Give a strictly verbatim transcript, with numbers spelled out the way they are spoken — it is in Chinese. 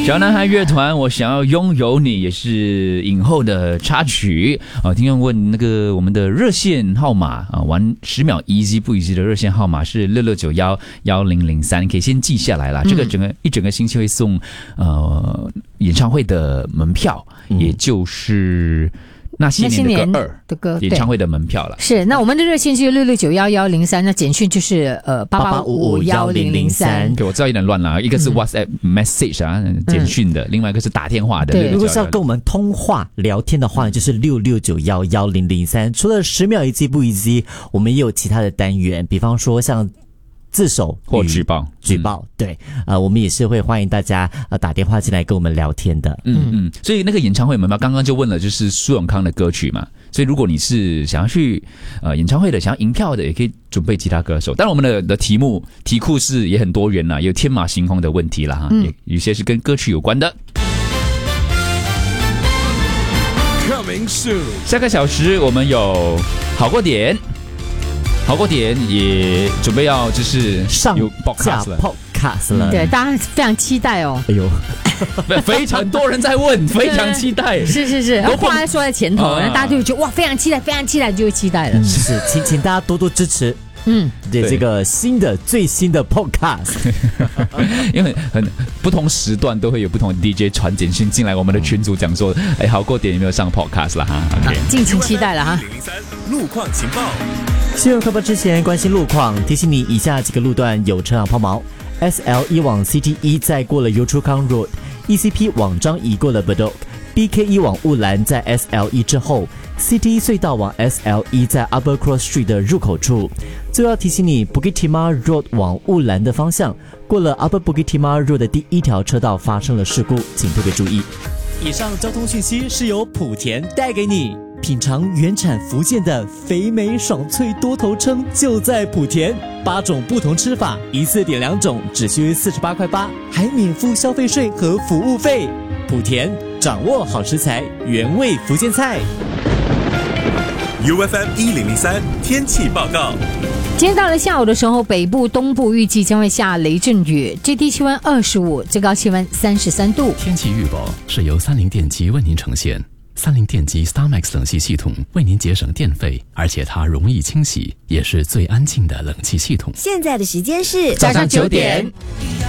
小男孩乐团，我想要拥有你，也是影后的插曲啊。听众问那个我们的热线号码啊，玩十秒 easy 不 easy 的热线号码是六六九幺幺零零三，可以先记下来啦。嗯、这个整个一整个星期会送呃演唱会的门票，嗯、也就是那些年的歌二的歌演唱会的门票了。 是，那我们的热线是六六九幺幺零三，那简讯就是呃八八五五幺零零三。 对，我知道有点乱了，一个是 WhatsApp message 啊，简讯的，另外一个是打电话的。 对，如果是要跟我们通话聊天的话呢，就是六六九幺幺零零三。除了十秒一记不一记，我们也有其他的单元，比方说像自首或举报， 举报、嗯、对，呃，我们也是会欢迎大家呃打电话进来跟我们聊天的。 嗯嗯，所以那个演唱会门票刚刚就问了，就是苏永康的歌曲嘛，所以如果你是想要去呃演唱会的，想要赢票的，也可以准备其他歌手。当然我们的的题目题库是也很多元啦，有天马行空的问题啦哈，嗯、也有些是跟歌曲有关的。Coming soon， 下个小时我们有好过点。好过点也准备要就是上有 podcast 了 ，podcast 了， 对，大家非常期待哦。 哎呦， 非常多人在问，非常期待， 是是是，我话说在前头，那、啊、大家就会觉得哇，非常期待，非常期待，就会期待了。 嗯、是，请请大家多多支持。嗯，对这个新的最新的 podcast， 因为很不同时段都会有不同的 D J 传简讯进来我们的群组讲说，哎，好过点有没有上 podcast 了哈 ？OK， 敬请期待了哈。 零零三路况情报， 新闻快报之前关心路况，提醒你以下几个路段有车辆抛锚 ：S L 一往 C T 一在过了 Yio Chu Kang Road，E C P 往张仪过了 Bedok。B K 一往雾兰在 S L 一之后 ，C T 一隧道往 S L 一在 Upper Cross Street 的入口处。最后要提醒你 ，Bukit Timah Road 往雾兰的方向，过了 Upper Bukit Timah Road 的第一条车道发生了事故，请特别注意。以上交通讯息是由莆田带给你。品尝原产福建的肥美爽脆多头称就在莆田，八种不同吃法，一次点两种，只需四十八块八，还免付消费税和服务费。莆田掌握好食材，原味福建菜。 U F M 一零零三天气报告。 今天到了下午的时候，北部、东部预计将会下雷阵雨，最低气温二十五，最高气温三十三度。 天气预报是由三菱电机为您呈现。三菱电机 StarMax 冷气系统为您节省电费，而且它容易清洗，也是最安静的冷气系统。 现在的时间是早上九点。